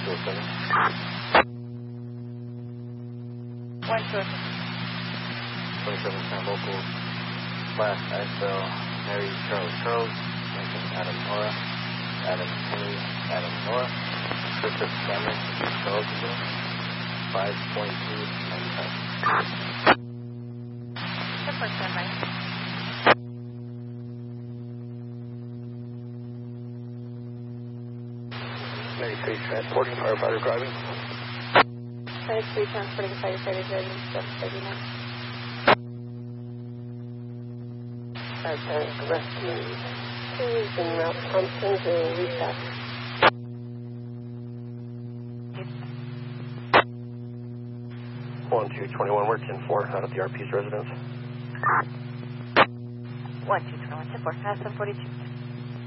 27 locals, Slash ISL, Mary Charles, Lincoln Adam Nora, Adam Henry Adam Nora, Christopher Cameron, eligible, 5.295. Support standby. 93 transporting, firefighter driving. 93 transporting, firefighter driving, 739. Rescue 2 is in Ralph Thompson to reset. One, 221, we're 10-4 out at the RP's residence. 1, 2, 21, 10-4, pass 742.